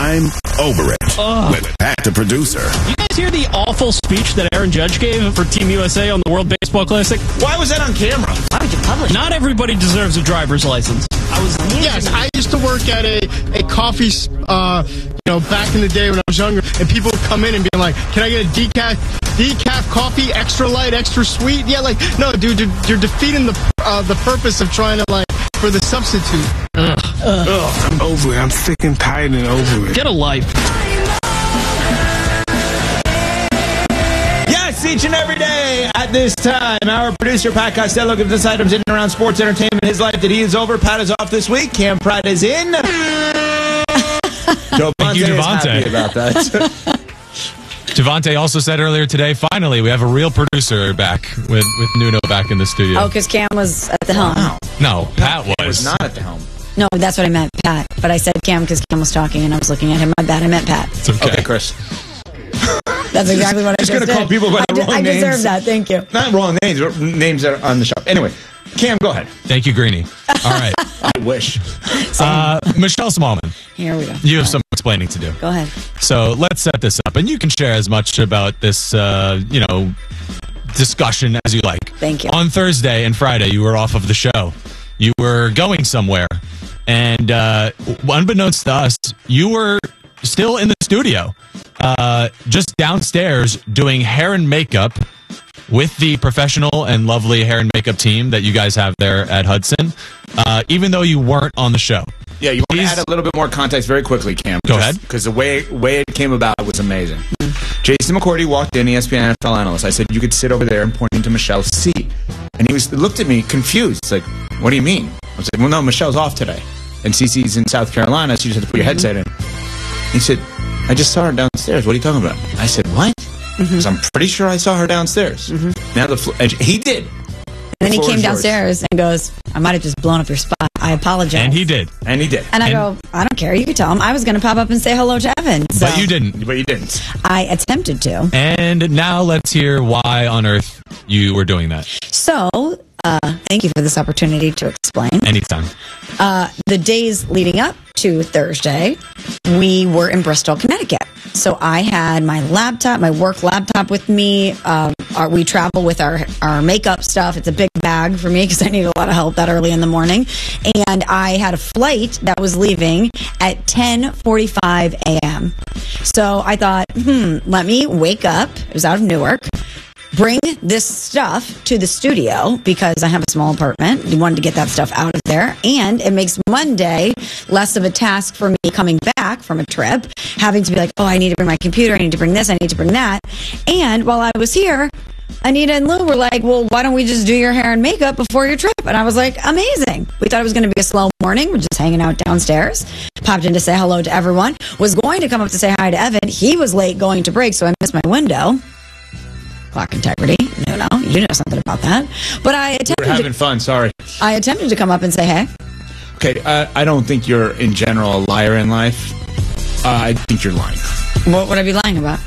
I'm over it with Pat the producer. You guys hear the awful speech that Aaron Judge gave for Team USA on the World Baseball Classic? Why was that on camera? Why would you publish? Not everybody deserves a driver's license. Yes, I used to work at a coffee, back in the day when I was younger, and people would come in and be like, "Can I get a decaf coffee, extra light, extra sweet?" Yeah, like, no, dude, you're defeating the purpose of trying to for the substitute. I'm over it. I'm sick and tired and over it. Get a life. Yes, each and every day at this time, our producer, Pat Costello, gives us items in and around sports, entertainment, his life that he is over. Pat is off this week. Cam Pratt is in. Thank you, is Devontae. happy about that. Devontae also said earlier today, finally, we have a real producer back with Nuno back in the studio. Oh, because Cam was at the helm. Wow. No, Pat Cam was not at the helm. No, that's what I meant, Pat. But I said Cam because Cam was talking and I was looking at him. My bad, I meant Pat. It's okay. Okay, Chris. That's exactly what I just going to call people by the wrong names. I deserve that, thank you. Not wrong names, but names that are on the show. Anyway, Cam, go ahead. Thank you, Greenie. All right. I wish. Michelle Smallman, Here we go. you have some explaining to do. Go ahead. So let's set this up, and you can share as much about this, discussion as you like. Thank you. On Thursday and Friday, you were off of the show. You were going somewhere, and unbeknownst to us, you were still in the studio, just downstairs doing hair and makeup with the professional and lovely hair and makeup team that you guys have there at Hudson, even though you weren't on the show. Yeah, you want to add a little bit more context very quickly, Cam. Go ahead. Because the way it came about was amazing. Jason McCourty walked in, ESPN NFL analyst. I said, you could sit over there and point into Michelle's seat. And he looked at me confused. He's like, what do you mean? I was like, well, no, Michelle's off today. And Cece's in South Carolina, so you just have to put your headset in. He said, I just saw her downstairs. What are you talking about? I said, what? Because I'm pretty sure I saw her downstairs. Now he did. And then he came downstairs and goes, I might have just blown up your spot. I apologize. And he did. And he did. And I go, I don't care. You could tell him. I was going to pop up and say hello to Evan. So But you didn't. But you didn't. I attempted to. And now let's hear why on earth you were doing that. So, thank you for this opportunity to explain. Anytime. The days leading up to Thursday, we were in Bristol, Connecticut. So I had my laptop, my work laptop with me. We travel with our makeup stuff. It's a big bag for me because I need a lot of help that early in the morning. And I had a flight that was leaving at 10:45 a.m. So I thought, let me wake up. It was out of Newark. Bring this stuff to the studio because I have a small apartment. We wanted to get that stuff out of there. And it makes Monday less of a task for me coming back from a trip, having to be like, oh, I need to bring my computer. I need to bring this. I need to bring that. And while I was here, Anita and Lou were like, well, why don't we just do your hair and makeup before your trip? And I was like, amazing. We thought it was going to be a slow morning. We're just hanging out downstairs. Popped in to say hello to everyone. Was going to come up to say hi to Evan. He was late going to break, so I missed my window. Clock integrity. No, you know something about that. But I attempted. We're having fun. Sorry. I attempted to come up and say hey. Okay, I don't think you're in general a liar in life. I think you're lying. What would I be lying about?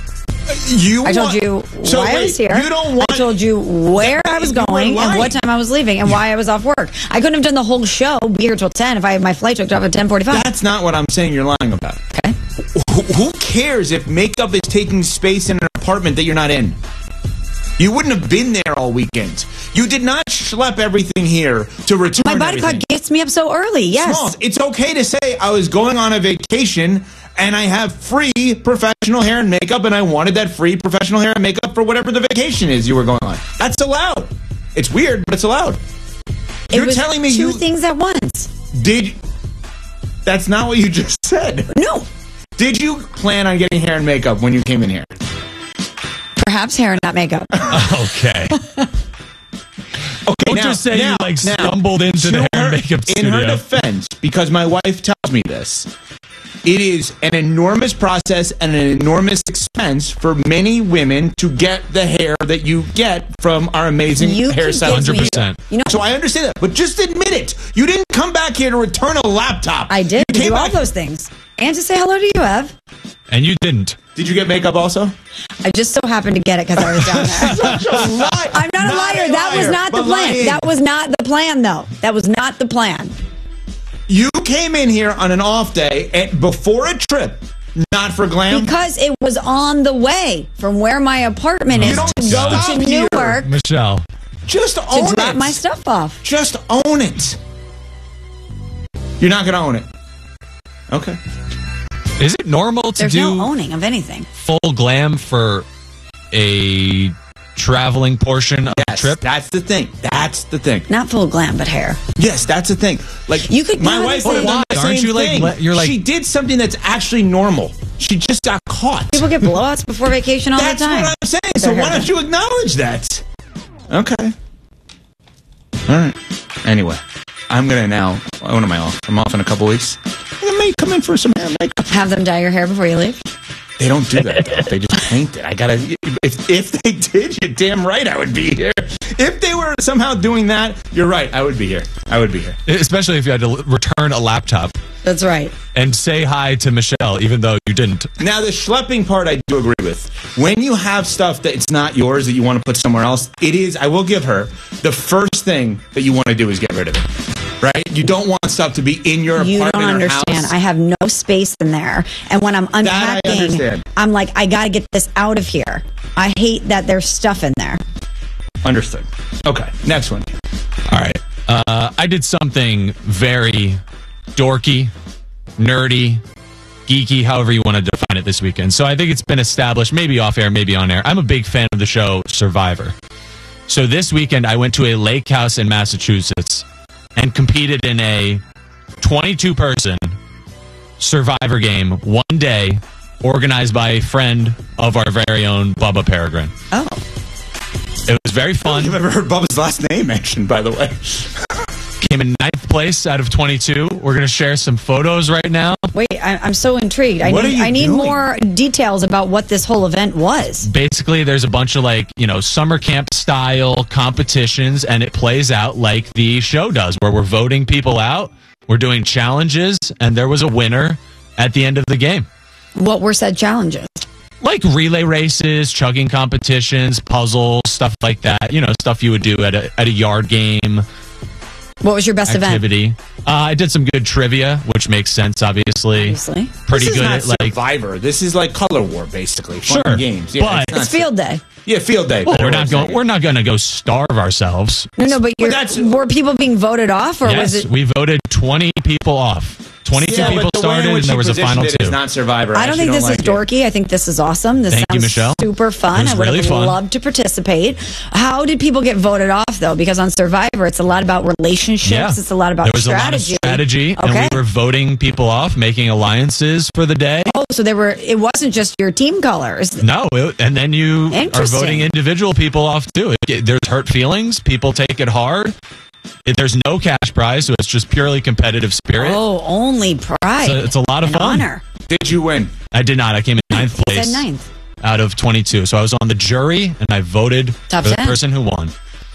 I told you why I was here. You don't want. I told you where I was going and what time I was leaving and why I was off work. I couldn't have done the whole show, be here till 10 if I had my flight took off at 10:45. That's not what I'm saying you're lying about. Okay. Who cares if makeup is taking space in an apartment that you're not in? You wouldn't have been there all weekend. You did not schlep everything here to return My body everything. clock gets me up so early, yes. Smalls, it's okay to say I was going on a vacation and I have free professional hair and makeup and I wanted that free professional hair and makeup for whatever the vacation is you were going on. That's allowed. It's weird, but it's allowed. You're telling me two things at once. That's not what you just said. No. Did you plan on getting hair and makeup when you came in here? Perhaps hair and not makeup. Okay. Don't just say you stumbled into the hair and makeup studio. In her defense, because my wife tells me this, it is an enormous process and an enormous expense for many women to get the hair that you get from our amazing hairstylist. 100%. So I understand that, but just admit it. You didn't come back here to return a laptop. I did do all those things. And to say hello to you, Ev. And you didn't. Did you get makeup also? I just so happened to get it because I was down there. I'm not a liar. That was not the plan. That was not the plan, though. That was not the plan. You came in here on an off day and before a trip, Not for glam? Because it was on the way from where my apartment is don't to go stop to here. Newark Michelle. Just to own drop it. my stuff off. Just own it. You're not going to own it. Okay. Is it normal to There's do no owning of anything. full glam for a traveling portion of the trip? That's the thing. That's the thing. Not full glam, but hair. Yes, that's the thing. Like You could- my you know wife what would they have say? done the Aren't same you like- thing. you're like- she did something that's actually normal. She just got caught. People get blowouts before vacation all That's the time. what I'm saying. So why don't you acknowledge that? Okay. All right. Anyway, I'm gonna now. When am I off? I'm off in a couple weeks. I may come in for some hair makeup. Have them dye your hair before you leave. They don't do that, though. They just paint it. I gotta. If they did, you're damn right I would be here. If they were somehow doing that, you're right. I would be here. I would be here. Especially if you had to return a laptop That's right. and say hi to Michelle, even though you didn't. Now, the schlepping part, I do agree with. When you have stuff that it's not yours that you want to put somewhere else, it is. I will give her the first thing that you want to do is get rid of it. Right? You don't want stuff to be in your You apartment don't or understand. house. I have no space in there. And when I'm I unpacking, understand. I'm like, I got to get this out of here. I hate that there's stuff in there. Understood. Okay, next one. All right. I did something very dorky, nerdy, geeky, however you want to define it this weekend. So I think it's been established, maybe off air, maybe on air. I'm a big fan of the show Survivor. So this weekend, I went to a lake house in Massachusetts and competed in a 22-person Survivor game one day, organized by a friend of our very own Bubba Peregrine. Oh. It was very fun. You've ever heard Bubba's last name mentioned, by the way? Came in 9th place out of 22. We're going to share some photos right now. Wait, I'm so intrigued. What are you I need doing? more details about what this whole event was. Basically, there's a bunch of summer camp style competitions, and it plays out like the show does, where we're voting people out, we're doing challenges, and there was a winner at the end of the game. What were said challenges? Like relay races, chugging competitions, puzzles, stuff like that. You know, stuff you would do at a yard game. What was your best Activity. I did some good trivia, which makes sense, obviously. Obviously. Pretty This is good not at like Survivor. This is like Color War, basically. Fun Sure, games. but- not It's field day. Yeah, field day. well, Better we're way not of going. saying We're it. not going to go starve ourselves. No, but were people being voted off, or Yes, was it? we voted 20 people off. 22 Yeah, people but the way in started, which and there you was a final positioned it is two. not Survivor. I don't think this is dorky. I think this is awesome. This Thank you, sounds Michelle. super fun. It was I would really have fun. loved to participate. How did people get voted off, though? Because on Survivor, it's a lot about relationships. Yeah. It's a lot about There was strategy. a lot of strategy, and Okay. we were voting people off, making alliances for the day. Oh, so it wasn't just your team colors. No, and then you are Interesting. voting individual people off too. There's hurt feelings. People take it hard. There's no cash prize, so it's just purely competitive spirit. Oh, only pride. So it's a lot of and fun. honor. Did you win? I did not. I came in 9th Said place ninth. out of 22. So I was on the jury, and I voted Top for the 10. person who won.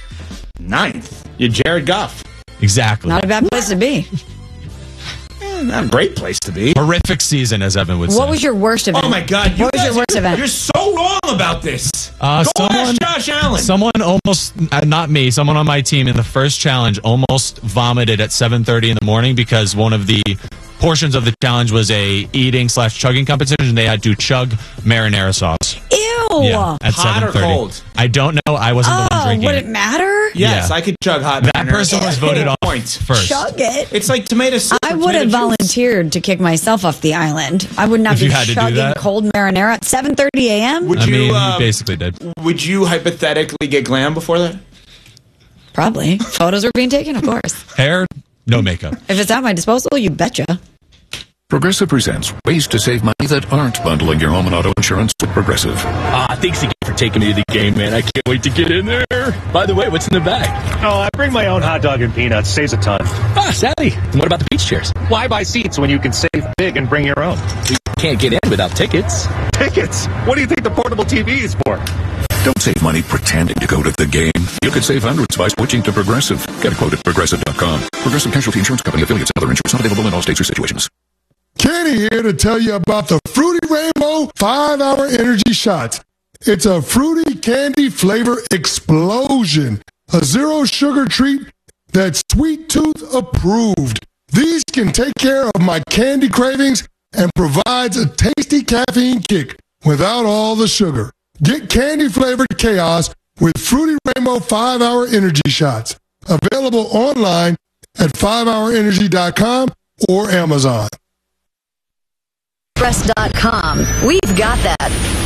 9th. You're Jared Goff. Exactly. Not a bad place to be. Not a great place to be. Horrific season, as Evan would say. What was your worst event? Oh my God! What was your worst event? You're so wrong about this. Go someone- ask Josh Allen. Someone almost, not me, someone on my team in the first challenge almost vomited at 7:30 in the morning because one of the portions of the challenge was a eating/chugging competition, and they had to chug marinara sauce. Ew. Yeah, at Hot or 7:30. cold? I don't know. I wasn't the one Oh, drinking would it. it matter? Yes, Yeah. I could chug hot. That marinara person sauce. was voted off Point. first. Chug it. It's like tomato soup. I or would have tomato juice. volunteered to kick myself off the island. I would not If be you had to do chugging that? cold marinara at 7:30 a.m. Would I mean, you? you basically did. Would you hypothetically get glam before that? Probably. Photos were being taken, of course. Hair, no makeup. If it's at my disposal, you betcha. Progressive presents ways to save money that aren't bundling your home and auto insurance with Progressive. Thanks again for taking me to the game, man. I can't wait to get in there. By the way, what's in the bag? Oh, I bring my own hot dog and peanuts. Saves a ton. Savvy. And what about the beach chairs? Why buy seats when you can save big and bring your own? We can't get in without tickets. Tickets? What do you think the portable TV is for? Don't save money pretending to go to the game. You could save hundreds by switching to Progressive. Get a quote at Progressive.com. Progressive Casualty Insurance Company affiliates and other insurance not available in all states or situations. Kenny here to tell you about the Fruity Rainbow 5-Hour Energy Shots. It's a fruity candy flavor explosion. A zero sugar treat that's Sweet Tooth approved. These can take care of my candy cravings and provides a tasty caffeine kick without all the sugar. Get candy-flavored chaos with Fruity Rainbow 5-Hour Energy Shots. Available online at 5hourenergy.com or Amazon. Press.com. We've got that.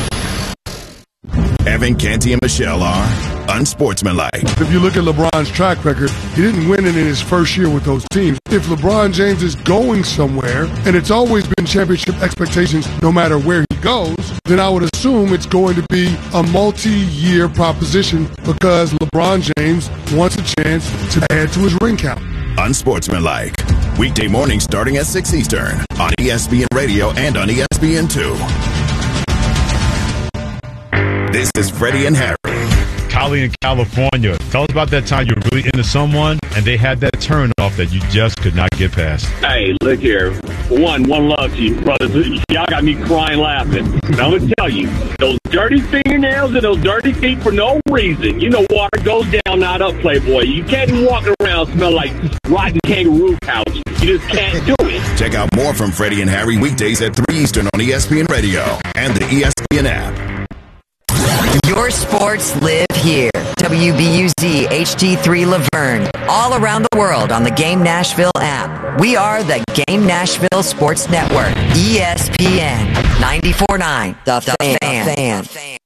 Evan, Canty, and Michelle are unsportsmanlike. If you look at LeBron's track record, he didn't win it in his first year with those teams. If LeBron James is going somewhere, and it's always been championship expectations no matter where he goes, then I would assume it's going to be a multi-year proposition because LeBron James wants a chance to add to his ring count. Unsportsmanlike. Weekday mornings starting at 6 Eastern on ESPN Radio and on ESPN2. This is Freddie and Harry. Collie in California. Tell us about that time you were really into someone and they had that turn off that you just could not get past. Hey, look here. One love to you, brothers. Y'all got me crying laughing. And I'm going to tell you, those dirty fingernails and those dirty feet for no reason. You know, water goes down, not up, Playboy. You can't be walking around smell like rotten kangaroo couch. You just can't do it. Check out more from Freddie and Harry weekdays at 3 Eastern on ESPN Radio and the ESPN app. Your sports live here. WBUZ HD3 Laverne. All around the world on the Game Nashville app. We are the Game Nashville Sports Network. ESPN 94.9. The Fan.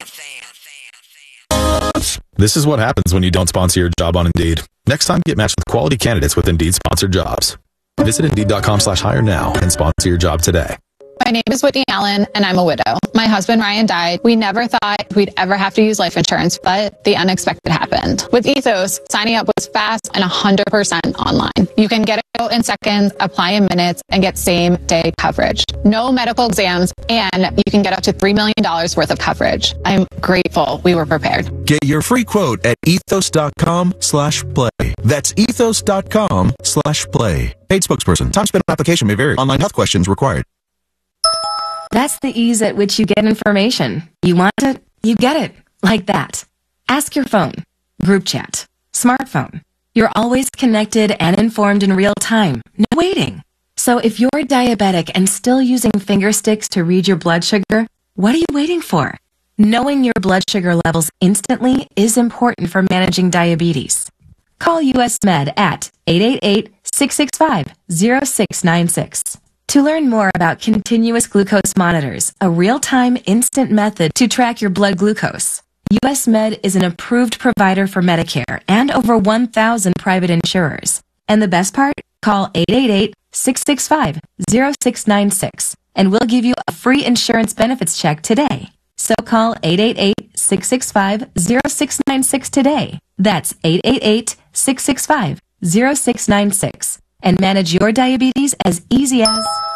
This is what happens when you don't sponsor your job on Indeed. Next time, get matched with quality candidates with Indeed sponsored jobs. Visit Indeed.com/hire now and sponsor your job today. My name is Whitney Allen, and I'm a widow. My husband, Ryan, died. We never thought we'd ever have to use life insurance, but the unexpected happened. With Ethos, signing up was fast and 100% online. You can get it in seconds, apply in minutes, and get same-day coverage. No medical exams, and you can get up to $3 million worth of coverage. I'm grateful we were prepared. Get your free quote at ethos.com/play. That's ethos.com/play. Paid spokesperson. Time spent on application may vary. Online health questions required. That's the ease at which you get information. You want it, you get it. Like that. Ask your phone. Group chat. Smartphone. You're always connected and informed in real time. No waiting. So if you're diabetic and still using finger sticks to read your blood sugar, what are you waiting for? Knowing your blood sugar levels instantly is important for managing diabetes. Call US Med at 888-665-0696. To learn more about continuous glucose monitors, a real-time instant method to track your blood glucose, US Med is an approved provider for Medicare and over 1,000 private insurers. And the best part? Call 888-665-0696 and we'll give you a free insurance benefits check today. So call 888-665-0696 today. That's 888-665-0696. And manage your diabetes as easy as